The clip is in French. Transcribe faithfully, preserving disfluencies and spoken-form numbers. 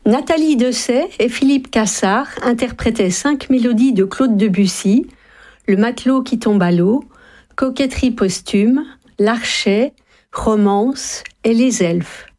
Nathalie Dessay et Philippe Cassard interprétaient cinq mélodies de Claude Debussy, Le matelot qui tombe à l'eau, Coquetterie posthume, L'Archet, Romance et Les Elfes.